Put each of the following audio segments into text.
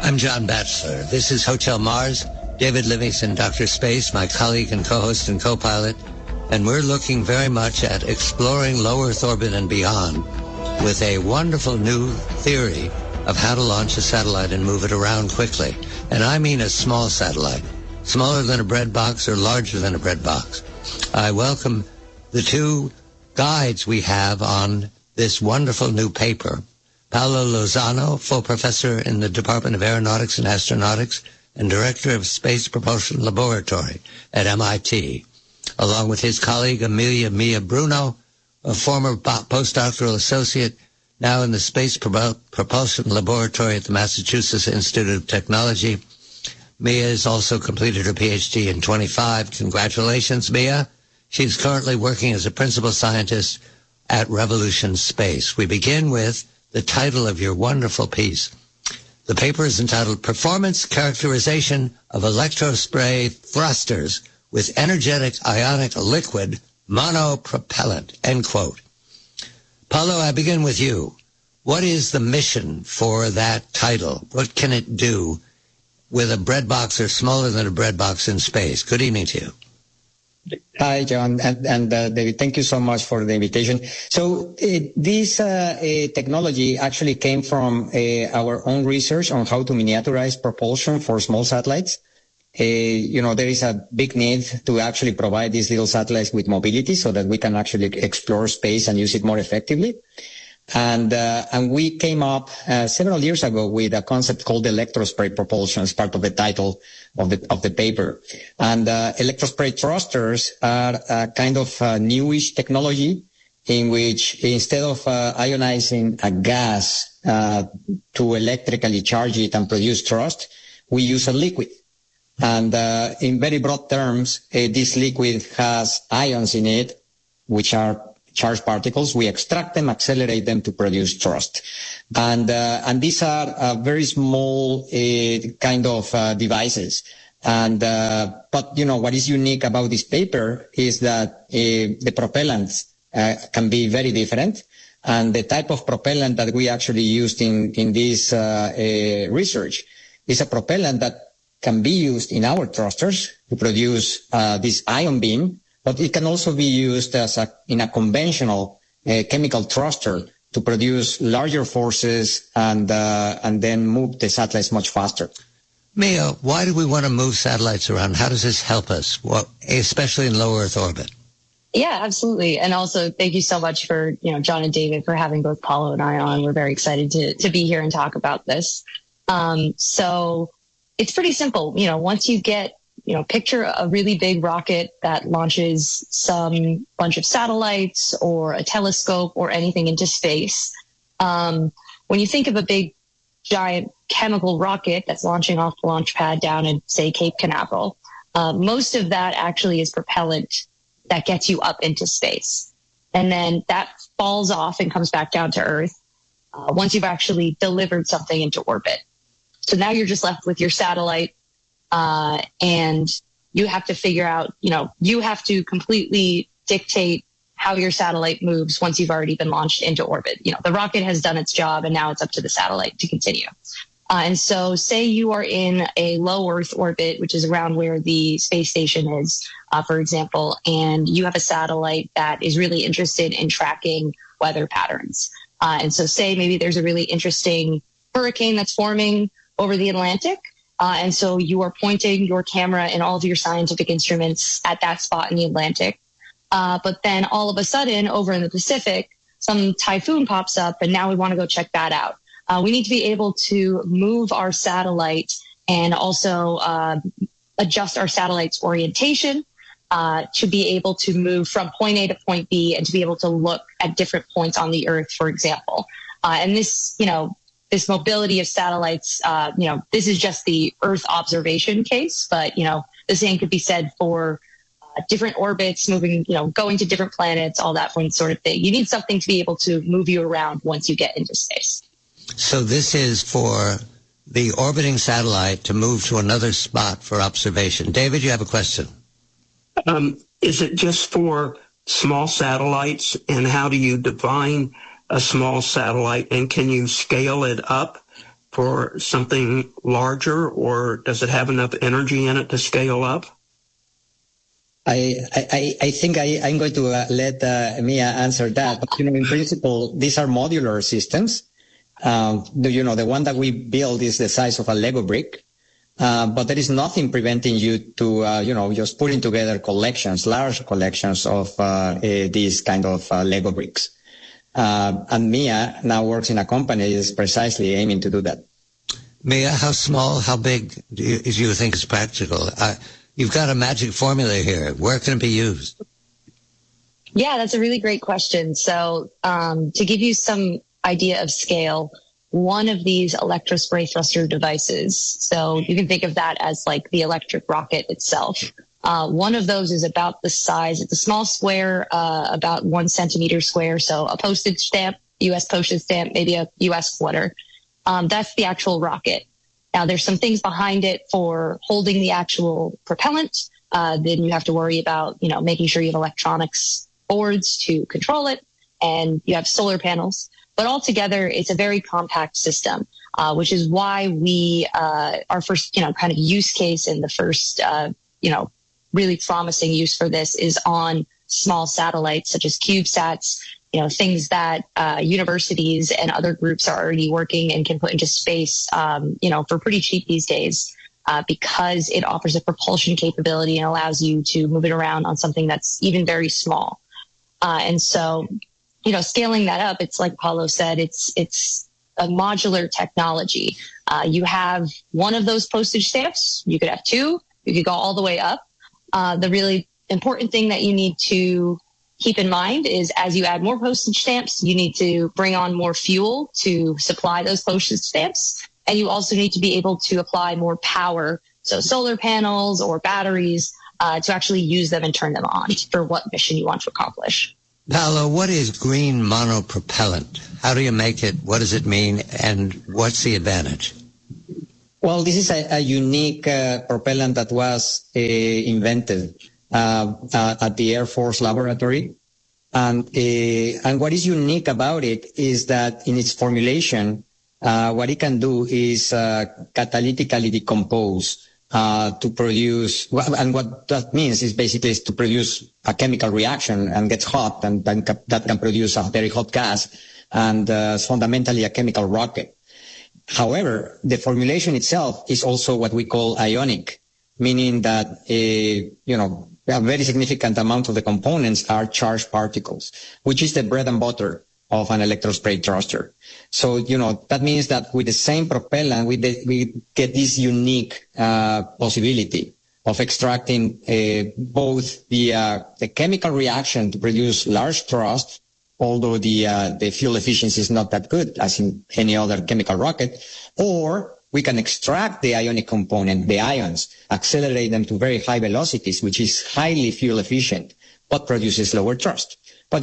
I'm John Batchelor. This is Hotel Mars. David Livingston, Dr. Space, my colleague and co-host and co-pilot. And we're looking very much at exploring low Earth orbit and beyond with a wonderful new theory of how to launch a satellite and move it around quickly. And I mean a small satellite, smaller than a bread box or larger than a bread box. I welcome the two guides we have on this wonderful new paper. Paolo Lozano, full professor in the Department of Aeronautics and Astronautics and director of Space Propulsion Laboratory at MIT, along with his colleague Amelia Mia Bruno, a former postdoctoral associate, now in the Space Propulsion Laboratory at the Massachusetts Institute of Technology. Mia has also completed her PhD in 25. Congratulations, Mia. She's currently working as a principal scientist at Revolution Space. We begin with the title of your wonderful piece. The paper is entitled Performance Characterization of Electrospray Thrusters with Energetic Ionic Liquid Monopropellant, end quote. Paolo, I begin with you. What is the mission for that title? What can it do with a bread box or smaller than a bread box in space? Good evening to you. Hi, John, and David, thank you so much for the invitation. So this technology actually came from our own research on how to miniaturize propulsion for small satellites. There is a big need to actually provide these little satellites with mobility so that we can actually explore space and use it more effectively. And we came up several years ago with a concept called electrospray propulsion as part of the title of the paper. And electrospray thrusters are a kind of newish technology in which instead of ionizing a gas to electrically charge it and produce thrust, we use a liquid. And in very broad terms, this liquid has ions in it, which are charged particles. We extract them, accelerate them to produce thrust. And these are very small kind of devices. And but what is unique about this paper is that the propellants can be very different. And the type of propellant that we actually used in this research is a propellant that can be used in our thrusters to produce this ion beam, but it can also be used in a conventional chemical thruster to produce larger forces and then move the satellites much faster. Mia, why do we want to move satellites around? How does this help us, especially in low Earth orbit? Yeah, absolutely. And also, thank you so much for, John and David for having both Paolo and I on. We're very excited to be here and talk about this. So it's pretty simple. Once you get, picture a really big rocket that launches some bunch of satellites or a telescope or anything into space. When you think of a big, giant chemical rocket that's launching off the launch pad down in, say, Cape Canaveral, most of that actually is propellant that gets you up into space. And then that falls off and comes back down to Earth once you've actually delivered something into orbit. So now you're just left with your satellite, and you have to figure out, you have to completely dictate how your satellite moves once you've already been launched into orbit. The rocket has done its job and now it's up to the satellite to continue. And so say you are in a low Earth orbit, which is around where the space station is, for example, and you have a satellite that is really interested in tracking weather patterns. And so say maybe there's a really interesting hurricane that's forming over the Atlantic. And so you are pointing your camera and all of your scientific instruments at that spot in the Atlantic. But then all of a sudden over in the Pacific, some typhoon pops up and now we want to go check that out. We need to be able to move our satellite and also adjust our satellite's orientation to be able to move from point A to point B and to be able to look at different points on the Earth, for example. And this, this mobility of satellites, this is just the Earth observation case, but, the same could be said for different orbits, moving, going to different planets, all that fun sort of thing. You need something to be able to move you around once you get into space. So this is for the orbiting satellite to move to another spot for observation. David, you have a question. Is it just for small satellites, and how do you define a small satellite, and can you scale it up for something larger, or does it have enough energy in it to scale up? I think I'm going to let Mia answer that. But, in principle, these are modular systems. The one that we build is the size of a Lego brick. But there is nothing preventing you to, just putting together large collections of these kind of Lego bricks. And Mia now works in a company that is precisely aiming to do that. Mia, how small, how big do you think is practical? You've got a magic formula here. Where can it be used? Yeah, that's a really great question. So to give you some idea of scale, one of these electrospray thruster devices, so you can think of that as like the electric rocket itself. One of those is about the size. It's a small square, about 1 centimeter square. So a postage stamp, U.S. postage stamp, maybe a U.S. quarter. That's the actual rocket. Now, there's some things behind it for holding the actual propellant. Then you have to worry about, making sure you have electronics boards to control it, and you have solar panels. But altogether, it's a very compact system, which is why our first, kind of use case and the first, really promising use for this is on small satellites such as CubeSats, things that universities and other groups are already working and can put into space, for pretty cheap these days, because it offers a propulsion capability and allows you to move it around on something that's even very small. And so, scaling that up, it's like Paulo said, it's a modular technology. You have one of those postage stamps. You could have two. You could go all the way up. The really important thing that you need to keep in mind is as you add more postage stamps, you need to bring on more fuel to supply those postage stamps. And you also need to be able to apply more power, so solar panels or batteries, to actually use them and turn them on for what mission you want to accomplish. Paulo, what is green monopropellant? How do you make it? What does it mean? And what's the advantage? Well, this is a unique propellant that was invented at the Air Force Laboratory. And what is unique about it is that in its formulation, what it can do is catalytically decompose to produce, and what that means is basically to produce a chemical reaction and gets hot, and then that can produce a very hot gas, and it's fundamentally a chemical rocket. However, the formulation itself is also what we call ionic, meaning that a very significant amount of the components are charged particles, which is the bread and butter of an electrospray thruster. So, that means that with the same propellant, we get this unique possibility of extracting both the chemical reaction to produce large thrust, although the fuel efficiency is not that good as in any other chemical rocket, or we can extract the ionic component, the ions, accelerate them to very high velocities, which is highly fuel efficient, but produces lower thrust. But,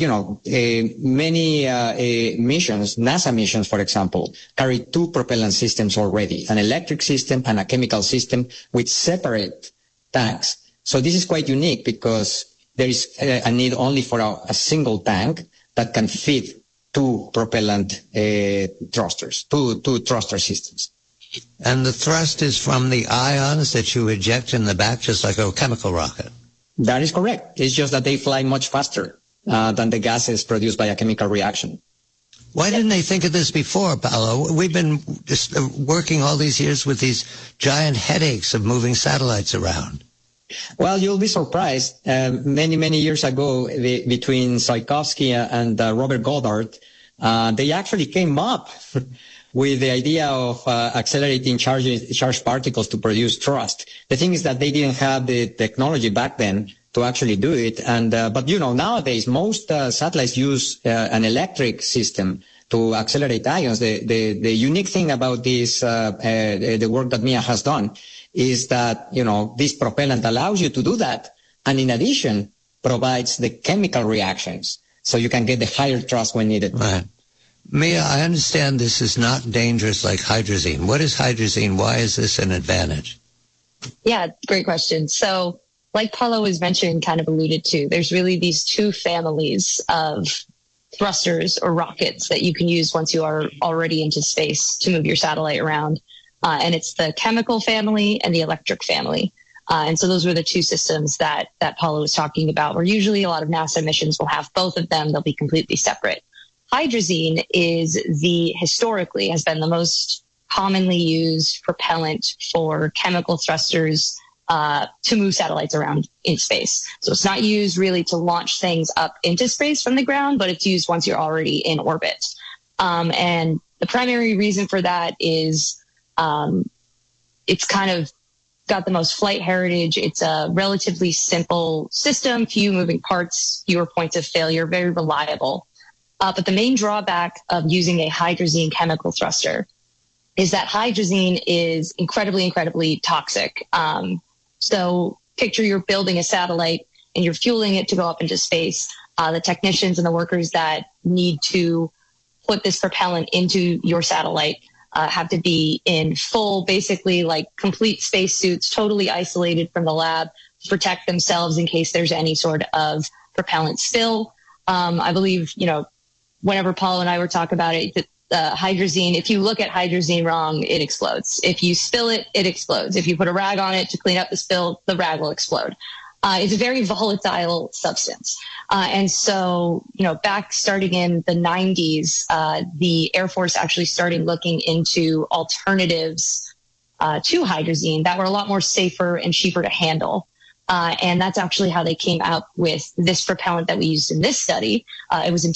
many missions, NASA missions, for example, carry two propellant systems already, an electric system and a chemical system with separate tanks. So this is quite unique because there is a need only for a single tank that can fit two propellant thrusters, two thruster systems. And the thrust is from the ions that you eject in the back, just like a chemical rocket. That is correct. It's just that they fly much faster than the gases produced by a chemical reaction. Why didn't they think of this before, Paulo? We've been just working all these years with these giant headaches of moving satellites around. Well, you'll be surprised. Many, many years ago, between Tsiolkovsky and Robert Goddard, they actually came up with the idea of accelerating charged particles to produce thrust. The thing is that they didn't have the technology back then to actually do it. But nowadays, most satellites use an electric system to accelerate ions. The unique thing about this, the work that Mia has done, is that, this propellant allows you to do that. And in addition, provides the chemical reactions. So you can get the higher thrust when needed. Right. Mia, I understand this is not dangerous like hydrazine. What is hydrazine? Why is this an advantage? Yeah, great question. So like Paulo was mentioning, kind of alluded to, there's really these two families of thrusters or rockets that you can use once you are already into space to move your satellite around. And it's the chemical family and the electric family. And so those were the two systems that Paulo was talking about, where usually a lot of NASA missions will have both of them. They'll be completely separate. Hydrazine historically has been the most commonly used propellant for chemical thrusters to move satellites around in space. So it's not used really to launch things up into space from the ground, but it's used once you're already in orbit. And the primary reason for that is it's kind of got the most flight heritage. It's a relatively simple system, few moving parts, fewer points of failure, very reliable. But the main drawback of using a hydrazine chemical thruster is that hydrazine is incredibly, incredibly toxic. So picture you're building a satellite and you're fueling it to go up into space. The technicians and the workers that need to put this propellant into your satellite have to be in full, basically like complete spacesuits, totally isolated from the lab to protect themselves in case there's any sort of propellant spill. I believe, whenever Paulo and I were talking about it, hydrazine, if you look at hydrazine wrong, it explodes. If you spill it, it explodes. If you put a rag on it to clean up the spill, the rag will explode. It's a very volatile substance. And so, back starting in the 90s, the Air Force actually started looking into alternatives to hydrazine that were a lot more safer and cheaper to handle. And that's actually how they came out with this propellant that we used in this study. It was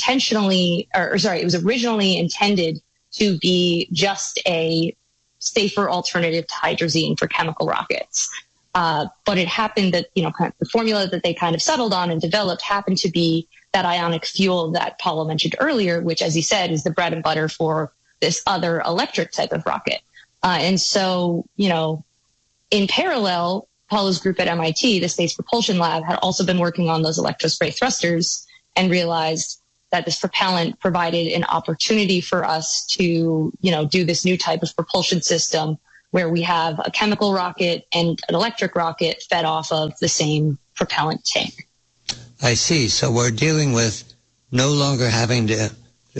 it was originally intended to be just a safer alternative to hydrazine for chemical rockets. But it happened that, the formula that they kind of settled on and developed happened to be that ionic fuel that Paulo mentioned earlier, which, as he said, is the bread and butter for this other electric type of rocket. And so, in parallel, Paulo's group at MIT, the Space Propulsion Lab, had also been working on those electrospray thrusters and realized that this propellant provided an opportunity for us to, do this new type of propulsion system where we have a chemical rocket and an electric rocket fed off of the same propellant tank. I see. So we're dealing with no longer having to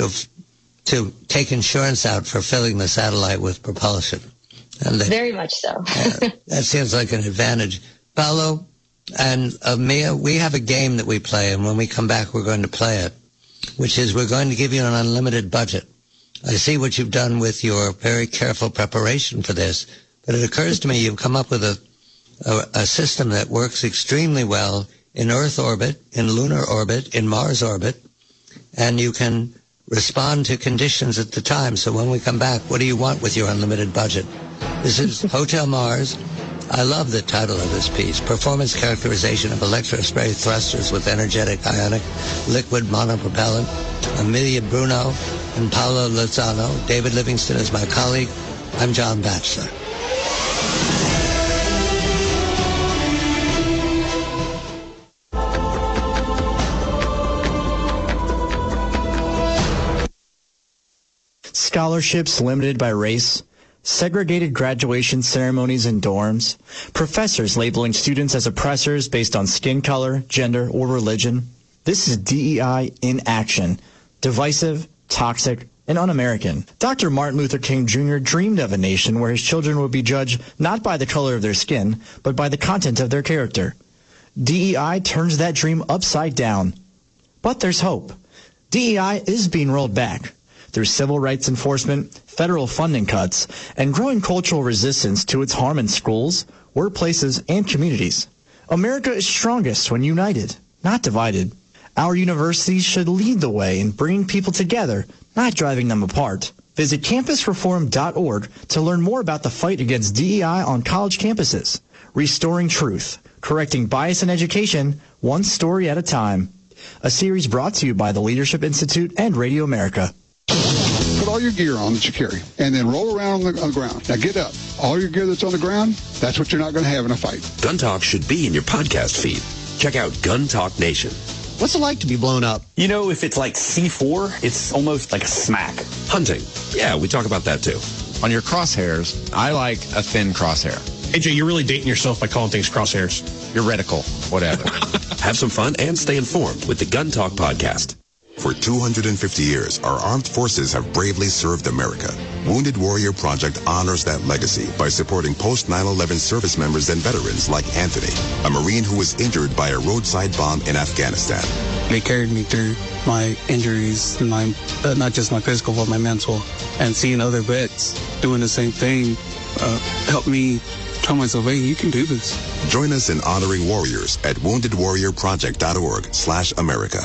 take insurance out for filling the satellite with propulsion. Very much so. That seems like an advantage. Paulo and Mia, we have a game that we play, and when we come back, we're going to play it, which is we're going to give you an unlimited budget. I see what you've done with your very careful preparation for this, but it occurs to me you've come up with a system that works extremely well in Earth orbit, in lunar orbit, in Mars orbit, and you can respond to conditions at the time. So when we come back, what do you want with your unlimited budget? This is Hotel Mars. I love the title of this piece, Performance Characterization of Electrospray Thrusters with Energetic Ionic Liquid Monopropellant. Amelia Bruno and Paulo Lozano. David Livingston is my colleague. I'm John Batchelor. Scholarships limited by race, segregated graduation ceremonies and dorms, professors labeling students as oppressors based on skin color, gender, or religion. This is DEI in action. Divisive, toxic, and un-American. Dr. Martin Luther King Jr. dreamed of a nation where his children would be judged not by the color of their skin, but by the content of their character. DEI turns that dream upside down. But there's hope. DEI is being rolled back. Through civil rights enforcement, federal funding cuts, and growing cultural resistance to its harm in schools, workplaces, and communities. America is strongest when united, not divided. Our universities should lead the way in bringing people together, not driving them apart. Visit campusreform.org to learn more about the fight against DEI on college campuses. Restoring truth, correcting bias in education, one story at a time. A series brought to you by the Leadership Institute and Radio America. Put all your gear on that you carry, and then roll around on the ground. Now get up. All your gear that's on the ground, that's what you're not going to have in a fight. Gun Talk should be in your podcast feed. Check out Gun Talk Nation. What's it like to be blown up? If it's like C4, it's almost like a smack. Hunting. Yeah, we talk about that too. On your crosshairs, I like a thin crosshair. AJ, you're really dating yourself by calling things crosshairs. Your reticle, whatever. Have some fun and stay informed with the Gun Talk podcast. For 250 years, our armed forces have bravely served America. Wounded Warrior Project honors that legacy by supporting post-9/11 service members and veterans like Anthony, a Marine who was injured by a roadside bomb in Afghanistan. They carried me through my injuries, not just my physical, but my mental. And seeing other vets doing the same thing helped me tell myself, hey, you can do this. Join us in honoring warriors at woundedwarriorproject.org/America.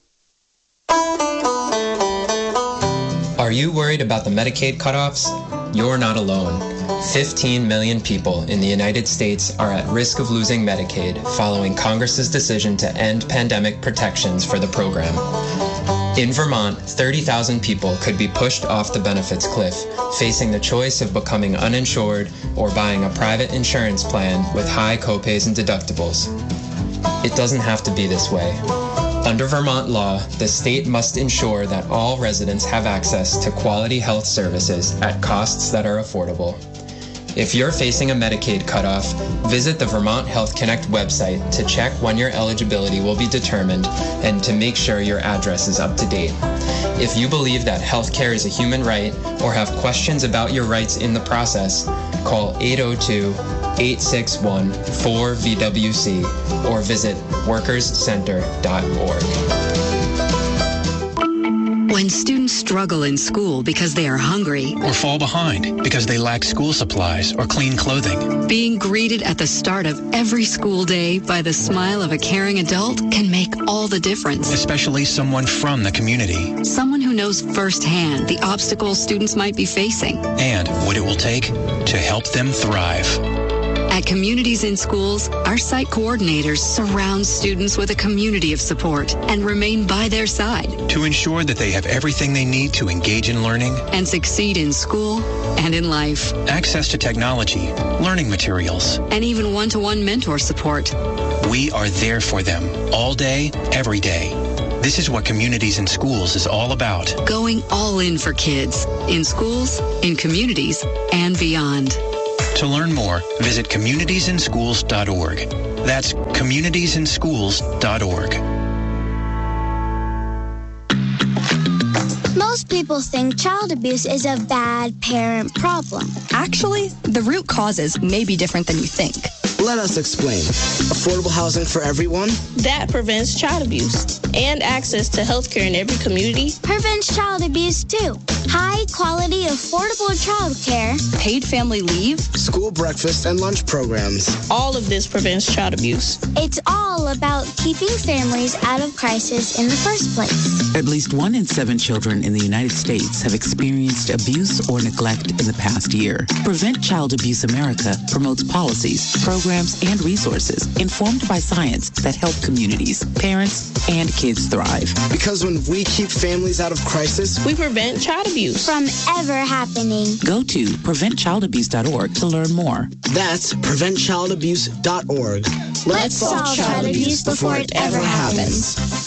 Are you worried about the Medicaid cutoffs? You're not alone. 15 million people in the United States are at risk of losing Medicaid following Congress's decision to end pandemic protections for the program. In Vermont, 30,000 people could be pushed off the benefits cliff, facing the choice of becoming uninsured or buying a private insurance plan with high copays and deductibles. It doesn't have to be this way. Under Vermont law, the state must ensure that all residents have access to quality health services at costs that are affordable. If you're facing a Medicaid cutoff, visit the Vermont Health Connect website to check when your eligibility will be determined and to make sure your address is up to date. If you believe that healthcare is a human right or have questions about your rights in the process, call 802-861-4VWC or visit workerscenter.org. When students struggle in school because they are hungry or fall behind because they lack school supplies or clean clothing, being greeted at the start of every school day by the smile of a caring adult can make all the difference. Especially someone from the community. Someone who knows firsthand the obstacles students might be facing and what it will take to help them thrive. At Communities in Schools, our site coordinators surround students with a community of support and remain by their side to ensure that they have everything they need to engage in learning and succeed in school and in life. Access to technology, learning materials, and even one-to-one mentor support. We are there for them all day, every day. This is what Communities in Schools is all about. Going all in for kids, in schools, in communities, and beyond. To learn more, visit communitiesinschools.org. That's communitiesinschools.org. Most people think child abuse is a bad parent problem. Actually, the root causes may be different than you think. Let us explain. Affordable housing for everyone? That prevents child abuse. And access to health care in every community prevents child abuse too. High quality, affordable child care. Paid family leave. School breakfast and lunch programs. All of this prevents child abuse. It's all about keeping families out of crisis in the first place. At least 1 in 7 children in the United States have experienced abuse or neglect in the past year. Prevent Child Abuse America promotes policies, programs, and resources informed by science that help communities, parents, and kids thrive. Because when we keep families out of crisis, we prevent child abuse from ever happening. Go to preventchildabuse.org to learn more. That's preventchildabuse.org. Let's solve child abuse before it ever happens.